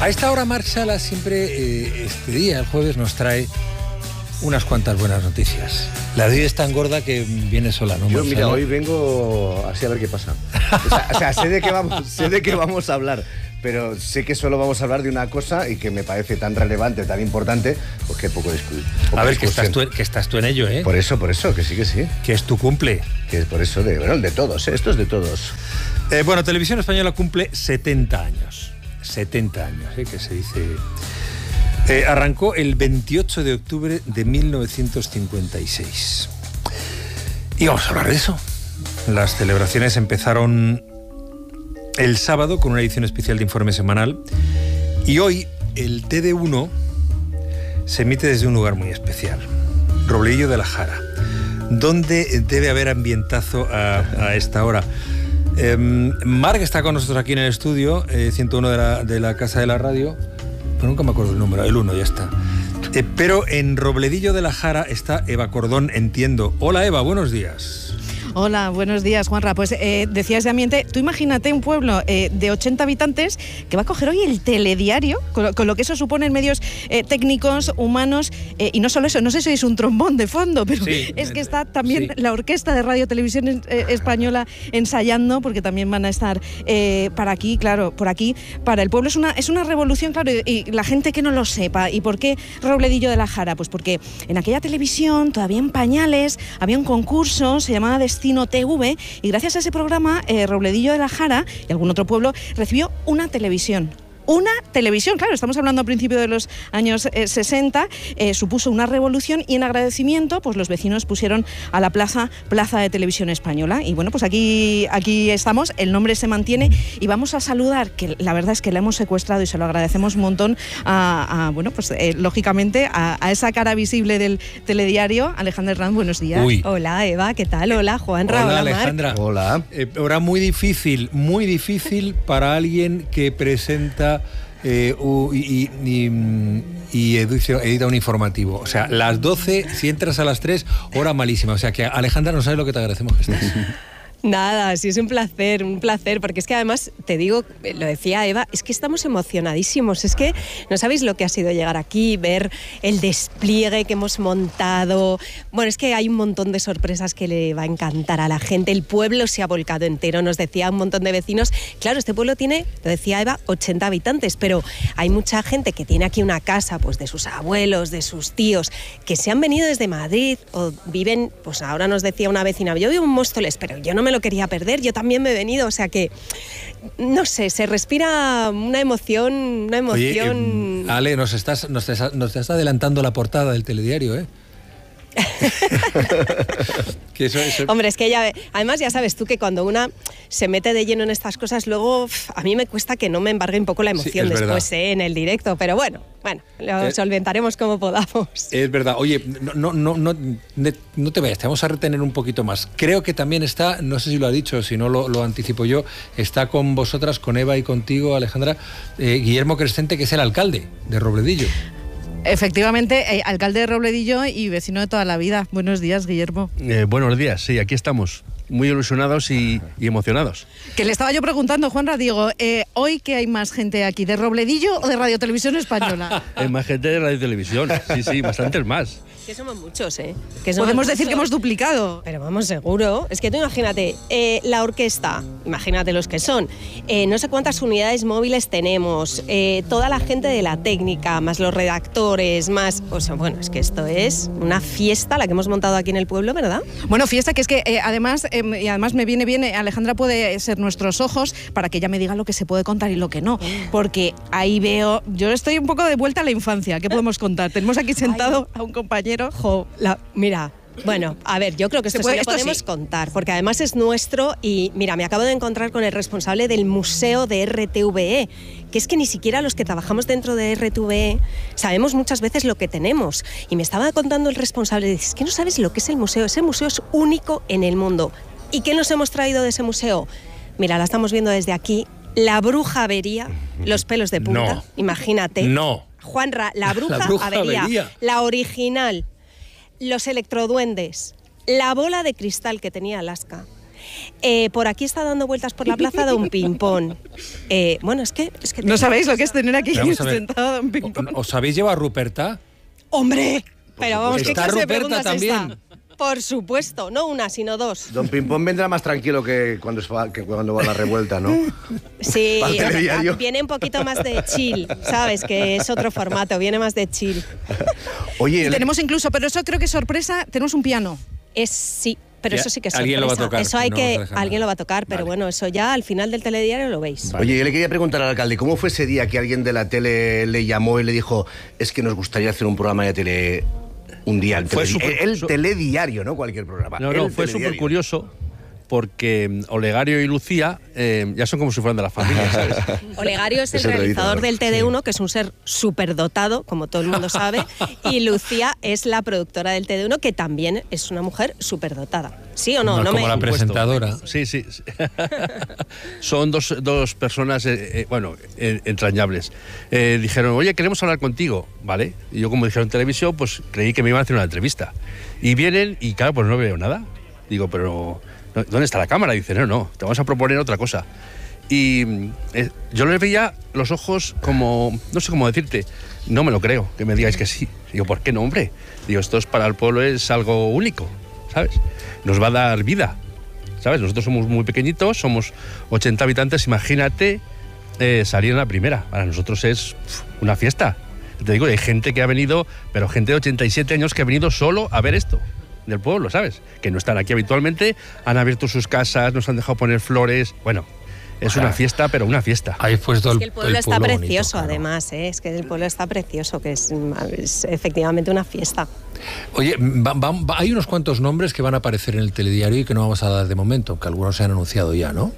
A esta hora Marc Sala siempre, este día, el jueves, nos trae unas cuantas buenas noticias. La de hoy es tan gorda que viene sola, ¿no? Yo, mira, hoy vengo así a ver qué pasa. O sea, sé de qué vamos a hablar, pero sé que solo vamos a hablar de una cosa y que me parece tan relevante, tan importante, pues que poco discutir. A ver, que estás tú en ello, ¿eh? Por eso, que sí. Que es tu cumple. Que es por eso, de todos, ¿eh? Esto es de todos. Bueno, Televisión Española cumple 70 años. 70 años, ¿eh? Que se dice... arrancó el 28 de octubre de 1956. Y vamos a hablar de eso. Las celebraciones empezaron el sábado con una edición especial de Informe Semanal. Y hoy el TD1 se emite desde un lugar muy especial. Robledillo de la Jara, donde debe haber ambientazo a esta hora. Marc está con nosotros aquí en el estudio, 101 de la Casa de la Radio. Pero nunca me acuerdo el número, el 1 ya está. Pero en Robledillo de la Jara está Eva Cordón, entiendo. Hola Eva, buenos días. Hola, buenos días, Juanra. Pues decías de ambiente, tú imagínate un pueblo de 80 habitantes que va a coger hoy el telediario, con lo que eso supone en medios técnicos, humanos, y no solo eso, no sé si es un trombón de fondo, pero sí, es que está también la Orquesta de Radio Televisión Española ensayando, porque también van a estar por aquí, para el pueblo. Es una revolución, claro, y la gente que no lo sepa. ¿Y por qué Robledillo de la Jara? Pues porque en aquella televisión, todavía en pañales, había un concurso, se llamaba Destino TV, y gracias a ese programa Robledillo de la Jara y algún otro pueblo recibió una televisión. Una televisión, claro, estamos hablando a principios de los años 60, supuso una revolución, y en agradecimiento pues los vecinos pusieron a la plaza de Televisión Española. Y bueno, pues aquí estamos, el nombre se mantiene, y vamos a saludar, que la verdad es que la hemos secuestrado y se lo agradecemos un montón lógicamente a esa cara visible del telediario, Alejandra Herranz. Buenos días. Uy. Hola Eva, ¿qué tal? Hola Juanra. Hola Marc. Alejandra. Hola. Ahora muy difícil para alguien que presenta y edita un informativo. O sea, las 12, si entras a las 3, hora malísima. O sea que, Alejandra, no sabes lo que te agradecemos que estés. Nada, sí, es un placer, porque es que además, te digo, lo decía Eva, es que estamos emocionadísimos, es que no sabéis lo que ha sido llegar aquí, ver el despliegue que hemos montado. Bueno, es que hay un montón de sorpresas que le va a encantar a la gente, el pueblo se ha volcado entero, nos decía un montón de vecinos. Claro, este pueblo tiene, lo decía Eva, 80 habitantes, pero hay mucha gente que tiene aquí una casa, pues de sus abuelos, de sus tíos, que se han venido desde Madrid o viven, pues ahora nos decía una vecina, yo vivo en Móstoles, pero yo no me lo quería perder, yo también me he venido, o sea que, no sé, se respira una emoción. Oye, Ale, nos estás adelantando la portada del telediario, ¿eh? Que eso. Hombre, es que además ya sabes tú que cuando una se mete de lleno en estas cosas, luego a mí me cuesta que no me embargue un poco la emoción después en el directo, pero bueno, lo solventaremos como podamos. Es verdad. Oye, no te vayas, te vamos a retener un poquito más. Creo que también está, no sé si lo ha dicho, si no lo anticipo yo, está con vosotras, con Eva y contigo, Alejandra, Guillermo Crescente, que es el alcalde de Robledillo. Efectivamente, alcalde de Robledillo y vecino de toda la vida. Buenos días, Guillermo. Buenos días, sí, aquí estamos, muy ilusionados y emocionados. Que le estaba yo preguntando, Juanra, digo, ¿hoy que hay más gente aquí, de Robledillo o de Radio Televisión Española? Hay más gente de Radio Televisión, sí, bastantes más. Que somos muchos, ¿eh? Podemos decir que hemos duplicado. Pero vamos, seguro. Es que tú imagínate, la orquesta, imagínate los que son, no sé cuántas unidades móviles tenemos, toda la gente de la técnica, más los redactores, más... O sea, bueno, es que esto es una fiesta la que hemos montado aquí en el pueblo, ¿verdad? Bueno, fiesta que es que además me viene bien, Alejandra puede ser nuestros ojos para que ella me diga lo que se puede contar y lo que no. Porque ahí veo... Yo estoy un poco de vuelta a la infancia. ¿Qué podemos contar? Tenemos aquí sentado a un compañero. Mira, bueno, a ver, yo creo que esto sí lo podemos contar, porque además es nuestro y mira, me acabo de encontrar con el responsable del museo de RTVE, que es que ni siquiera los que trabajamos dentro de RTVE sabemos muchas veces lo que tenemos. Y me estaba contando el responsable, dice, es que no sabes lo que es el museo, ese museo es único en el mundo. ¿Y qué nos hemos traído de ese museo? Mira, la estamos viendo desde aquí, la bruja avería, los pelos de punta, no. Imagínate. No. Juanra, la bruja avería, la original, los electroduendes, la bola de cristal que tenía Alaska, Por aquí está dando vueltas por la plaza Don Pimpón. Bueno, es que no sabéis lo que es tener aquí Vamos a ver. sentado Don Pimpón. ¿Os habéis llevado a Ruperta? ¡Hombre! Pero vamos, ¿qué ¿Está clase de Ruperta pregunta es también? esta? Por supuesto, no una, sino dos. Don Pimpón vendrá más tranquilo que cuando va a la revuelta, ¿no? Sí, Para el telediario. viene un poquito más de chill, ¿sabes? Que es otro formato, viene más de chill. Oye, Y tenemos incluso, pero eso creo que es sorpresa, tenemos un piano. Sí, pero Ya, eso sí que es alguien lo va a sorpresa. tocar, Eso hay no vamos a que, dejar alguien nada. lo va a tocar, pero Vale. bueno, eso ya al final del telediario lo veis. Oye, yo le quería preguntar al alcalde, ¿cómo fue ese día que alguien de la tele le llamó y le dijo, es que nos gustaría hacer un programa de tele un día? El telediario, no cualquier programa. No, el fue telediario. súper curioso porque Olegario y Lucía ya son como si fueran de la familia, ¿sabes? Olegario es el Es el realizador realizador, del TD1, que es un ser súper dotado, como todo el mundo sabe, y Lucía es la productora del TD1, que también es una mujer súper dotada. ¿Sí o no? No, No como me... la presentadora. Sí. Son dos personas, entrañables. Dijeron, oye, queremos hablar contigo, ¿vale? Y yo, como dijeron en televisión, pues creí que me iban a hacer una entrevista. Y vienen y, claro, pues no veo nada. Digo, pero ¿dónde está la cámara? Y dice, no, te vamos a proponer otra cosa. Y yo les veía los ojos como, no sé cómo decirte, no me lo creo, que me digáis que sí. Digo, ¿por qué no, hombre? Digo, esto es para el pueblo, es algo único, ¿sabes? Nos va a dar vida, ¿sabes? Nosotros somos muy pequeñitos, somos 80 habitantes, imagínate salir en la primera. Para nosotros es una fiesta. Te digo, hay gente que ha venido, pero gente de 87 años que ha venido solo a ver esto del pueblo, ¿sabes? Que no están aquí habitualmente, han abierto sus casas, nos han dejado poner flores, bueno... Es una fiesta, pero una fiesta. Ahí puesto Es que el pueblo está bonito, precioso, claro. además, ¿eh? Es que el pueblo está precioso, que es efectivamente una fiesta. Oye, hay unos cuantos nombres que van a aparecer en el telediario y que no vamos a dar de momento, que algunos se han anunciado ya, ¿no?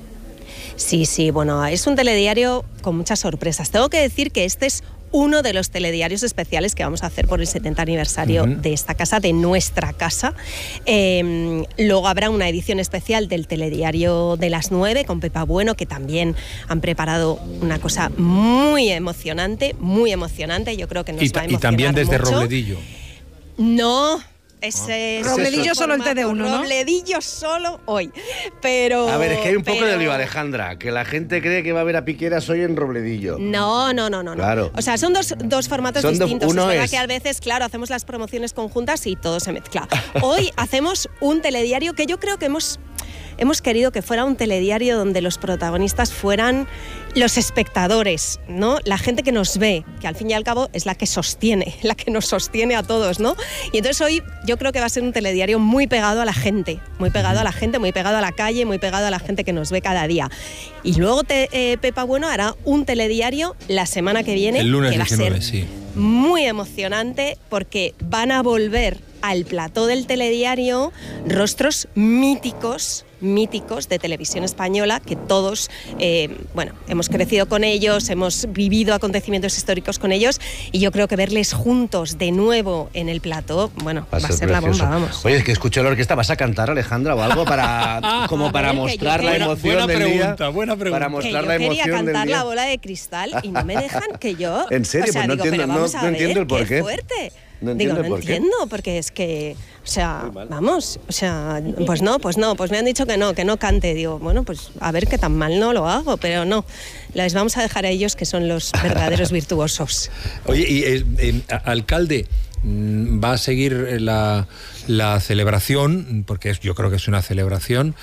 Sí, bueno, es un telediario con muchas sorpresas. Tengo que decir que este es uno de los telediarios especiales que vamos a hacer por el 70 aniversario de esta casa, de nuestra casa. Luego habrá una edición especial del telediario de las 9 con Pepa Bueno, que también han preparado una cosa muy emocionante. Yo creo que nos va a emocionar y también desde mucho. Robledillo. No. Ese Robledillo solo el formato, TD1, ¿no? Robledillo solo hoy. Pero. A ver, es que hay un poco de lío, pero- Alejandra, que la gente cree que va a haber a Piqueras hoy en Robledillo. No. Claro. O sea, son dos formatos Son distintos. uno es verdad es- que a veces, claro, hacemos las promociones conjuntas y todo se mezcla. Hoy hacemos un telediario que yo creo que hemos querido que fuera un telediario donde los protagonistas fueran los espectadores, ¿no? La gente que nos ve, que al fin y al cabo es la que nos sostiene a todos, ¿no? Y entonces hoy yo creo que va a ser un telediario muy pegado a la gente, muy pegado a la calle, muy pegado a la gente que nos ve cada día. Y luego Pepa Bueno hará un telediario la semana que viene, El lunes que va 19, a ser sí. muy emocionante porque van a volver al plató del telediario rostros míticos de televisión española que todos, hemos crecido con ellos, hemos vivido acontecimientos históricos con ellos y yo creo que verles juntos de nuevo en el plató, bueno, va a ser la precioso. bomba, vamos. Oye, es que escucho la orquesta, ¿vas a cantar, Alejandra, o algo como para A ver, que mostrar yo la quiero- emoción Buena del pregunta, día? buena pregunta. Para Que mostrar yo la quería emoción del cantar día. la bola de cristal y no me dejan que yo... ¿En serio? O sea, Pues no digo, entiendo, pero vamos no a ver, entiendo el porqué. qué fuerte. No Digo, entiendo no el porqué. entiendo, porque es que, o sea, vamos, o sea, pues me han dicho que no cante. Digo, bueno, pues a ver qué tan mal no lo hago, pero no, les vamos a dejar a ellos que son los verdaderos virtuosos. Oye, y alcalde, va a seguir la celebración, porque yo creo que es una celebración.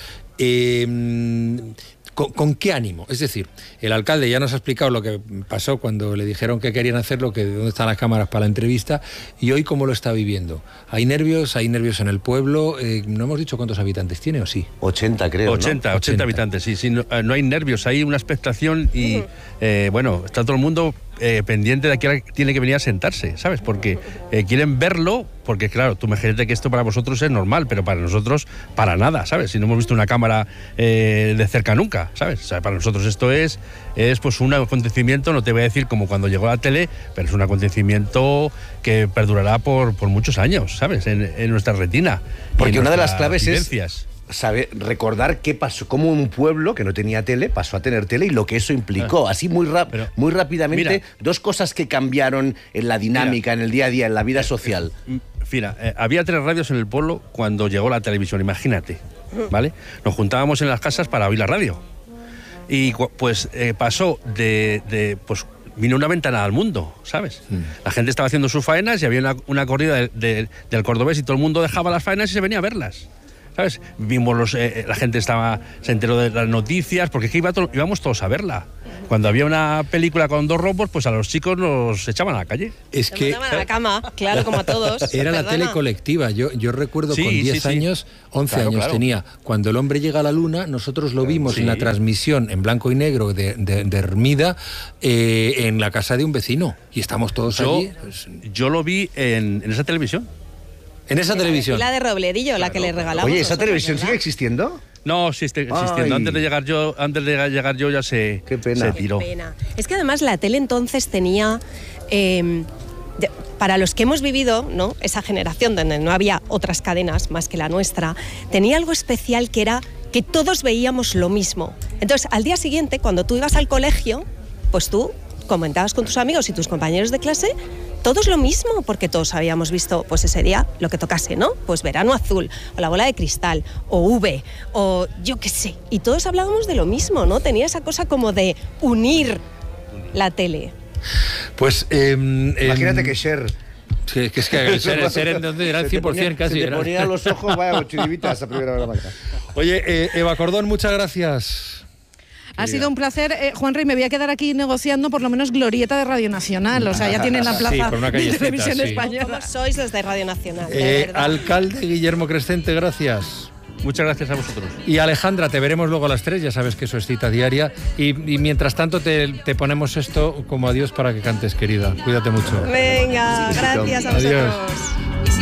¿Con qué ánimo? Es decir, el alcalde ya nos ha explicado lo que pasó cuando le dijeron que querían hacerlo, que dónde están las cámaras para la entrevista, y hoy cómo lo está viviendo. ¿Hay nervios en el pueblo? ¿No hemos dicho cuántos habitantes tiene o sí? 80, creo, 80 habitantes, sí, no hay nervios, hay una expectación y, está todo el mundo pendiente de a qué hora tiene que venir a sentarse, ¿sabes? Porque quieren verlo, porque claro, tú imagínate que esto para vosotros es normal, pero para nosotros, para nada, ¿sabes? Si no hemos visto una cámara de cerca nunca, ¿sabes? O sea, para nosotros esto es pues un acontecimiento, no te voy a decir como cuando llegó la tele, pero es un acontecimiento que perdurará por muchos años, ¿sabes? En nuestra retina. Porque una de las claves vivencias. es recordar qué pasó, cómo un pueblo que no tenía tele pasó a tener tele y lo que eso implicó. Así muy rápidamente, mira, dos cosas que cambiaron en la dinámica, en el día a día, en la vida social. había 3 radios en el pueblo cuando llegó la televisión, imagínate, ¿vale? Nos juntábamos en las casas para oír la radio. Y pues pasó pues vino una ventana al mundo, ¿sabes? La gente estaba haciendo sus faenas y había una corrida del Cordobés y todo el mundo dejaba las faenas y se venía a verlas, ¿sabes? Vimos la gente se enteró de las noticias, porque es que íbamos todos a verla. Cuando había una película con 2 robos, pues a los chicos nos echaban a la calle. Es que a la cama, claro, como a todos. Era la tele colectiva. Yo recuerdo con 10 años, 11 años tenía, cuando el hombre llega a la luna, nosotros lo vimos en la transmisión en blanco y negro de Hermida, en la casa de un vecino. Y estamos todos allí. Yo lo vi en esa televisión. En esa televisión. La de Robledillo, la que le regalamos. Oye, ¿esa televisión ¿verdad? sigue existiendo? No, sí está existiendo. Ay. Antes de llegar yo ya se tiró. Qué pena. Es que además la tele entonces tenía, para los que hemos vivido, ¿no?, esa generación donde no había otras cadenas más que la nuestra, tenía algo especial que era que todos veíamos lo mismo. Entonces, al día siguiente, cuando tú ibas al colegio, pues tú comentabas con tus amigos y tus compañeros de clase todos lo mismo, porque todos habíamos visto pues ese día lo que tocase, ¿no? Pues Verano Azul, o La Bola de Cristal, o V, o yo qué sé. Y todos hablábamos de lo mismo, ¿no? Tenía esa cosa como de unir la tele. Pues imagínate que Cher... Sí, que es que el ser entonces era el 100% casi. Se te ponían los ojos, vaya, chiribitas a primera hora marca. Oye, Eva Cordón, muchas gracias. Ha sido un placer, Juanra, y me voy a quedar aquí negociando por lo menos glorieta de Radio Nacional. O sea, ya tienen la plaza por una de Televisión sí. Española. ¿Cómo sois los de Radio Nacional? De verdad. Alcalde Guillermo Crescente, gracias. Muchas gracias a vosotros. Y Alejandra, te veremos luego a las 3, ya sabes que eso es cita diaria. Y mientras tanto te ponemos esto como adiós para que cantes, querida. Cuídate mucho. Venga, gracias a vosotros. Adiós.